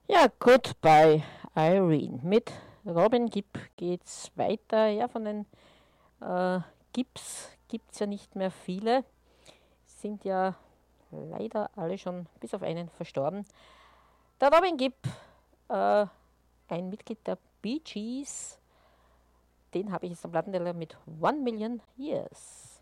Ja, Goodbye Irene. Mit Robin Gibb geht's weiter. Ja, von den äh, Gibbs gibt es ja nicht mehr viele. Sind ja leider alle schon bis auf einen verstorben. Der Robin Gibb, äh, ein Mitglied der Bee Gees, den habe ich jetzt am Plattenteller mit 1 Million Years.